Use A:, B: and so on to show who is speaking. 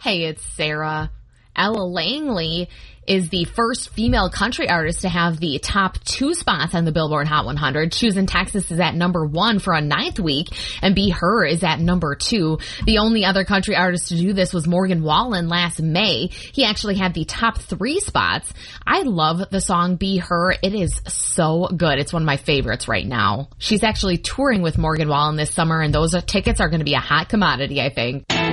A: Hey, it's Sarah. Ella Langley is the first female country artist to have the top 2 spots on the Billboard Hot 100. Choosing Texas is at number 1 for a 9th week, and Be Her is at number 2. The only other country artist to do this was Morgan Wallen last May. He actually had the top 3 spots. I love the song Be Her. It is so good. It's one of my favorites right now. She's actually touring with Morgan Wallen this summer, and those tickets are going to be a hot commodity, I think.